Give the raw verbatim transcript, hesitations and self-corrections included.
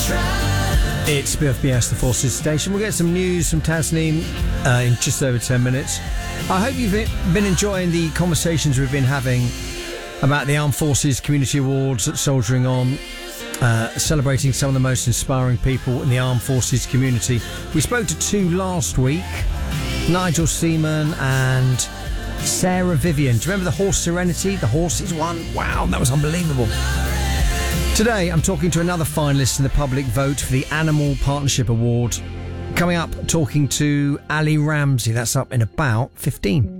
It's B F B S, the Forces Station. We'll get some news from Tasneem uh, in just over ten minutes. I hope you've been enjoying the conversations we've been having about the Armed Forces Community Awards at Soldiering On, uh, celebrating some of the most inspiring people in the Armed Forces community. We spoke to two last week, Nigel Seaman and Sarah Vivian. Do you remember the horse Serenity? The horses one? Wow, that was unbelievable. Today, I'm talking to another finalist in the public vote for the Animal Partnership Award. Coming up, talking to Ali Ramsey. That's up in about fifteen.